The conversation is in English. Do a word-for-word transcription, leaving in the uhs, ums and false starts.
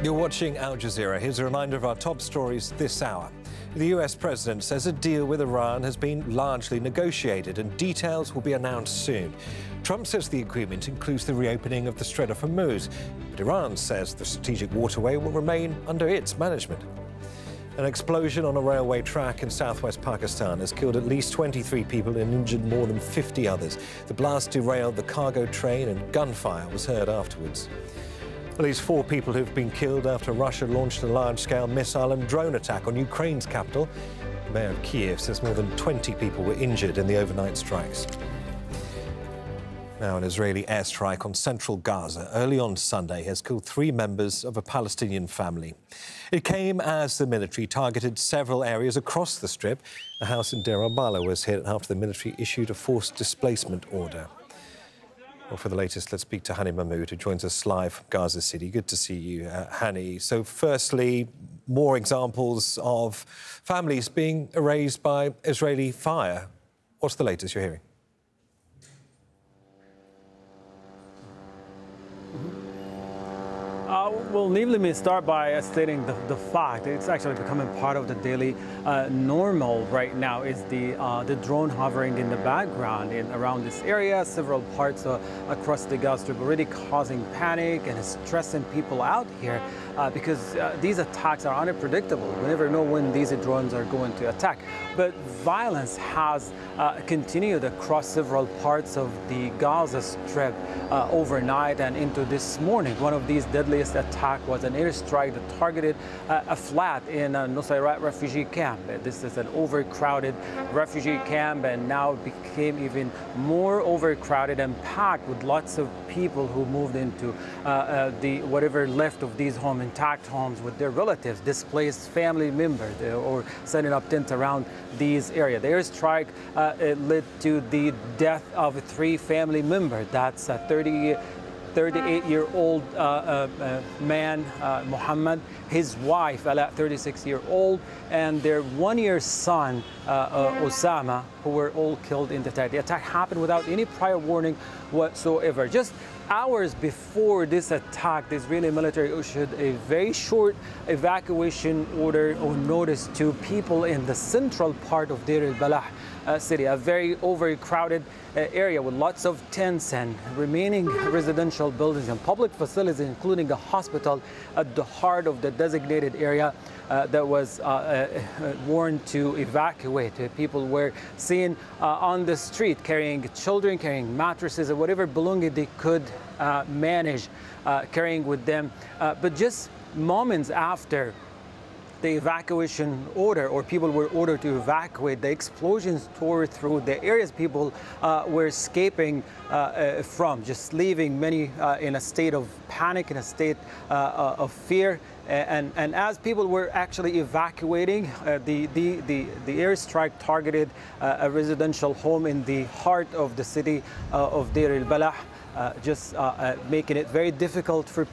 You're watching Al Jazeera. Here's a reminder of our top stories this hour. The U S president says a deal with Iran has been largely negotiated and details will be announced soon. Trump says the agreement includes the reopening of the Strait of Hormuz, but Iran says the strategic waterway will remain under its management. An explosion on a railway track in southwest Pakistan has killed at least twenty-three people and injured more than fifty others. The blast derailed the cargo train and gunfire was heard afterwards. At least four people have been killed after Russia launched a large-scale missile and drone attack on Ukraine's capital. The mayor of Kiev says more than twenty people were injured in the overnight strikes. Now, an Israeli airstrike on central Gaza early on Sunday has killed three members of a Palestinian family. It came as the military targeted several areas across the Strip. A house in Deir al-Balah was hit after the military issued a forced displacement order. Well, for the latest, let's speak to Hani Mahmoud, who joins us live from Gaza City. Good to see you, uh, Hani. So, firstly, more examples of families being erased by Israeli fire. What's the latest you're hearing? Uh, well, let me start by stating the, the fact it's actually becoming part of the daily uh, normal right now is the uh, the drone hovering in the background in around this area. Several parts uh, across the Gaza Strip already causing panic and stressing people out here uh, because uh, these attacks are unpredictable. We never know when these drones are going to attack. But violence has uh, continued across several parts of the Gaza Strip uh, overnight and into this morning. One of these deadliest attack was an airstrike that targeted uh, a flat in a Nusayrat refugee camp. This is an overcrowded refugee camp and now became even more overcrowded and packed with lots of people who moved into uh, uh, the whatever left of these homes, intact homes with their relatives, displaced family members, or setting up tents around these areas. The airstrike uh, it led to the death of three family members. That's a thirty thirty-eight-year-old uh, uh, uh, man, uh, Muhammad, his wife, Ala, thirty-six-year-old, and their one-year son, uh, uh, Osama, who were all killed in the attack. The attack happened without any prior warning whatsoever. Just hours before this attack, the Israeli military issued a very short evacuation order or notice to people in the central part of Deir al-Balah uh, city, a very overcrowded uh, area with lots of tents and remaining residential buildings and public facilities, including a hospital at the heart of the designated area uh, that was uh, uh, warned to evacuate. Uh, people were seen uh, on the street carrying children, carrying mattresses or whatever belonging they could uh, manage uh, carrying with them. Uh, but just moments after the evacuation order, or people were ordered to evacuate, the explosions tore through the areas people uh, were escaping uh, uh, from, just leaving many uh, in a state of panic, in a state uh, uh, of fear. And, and as people were actually evacuating, uh, the, the, the, the airstrike targeted uh, a residential home in the heart of the city uh, of Deir al-Balah, uh, just uh, uh, making it very difficult for people.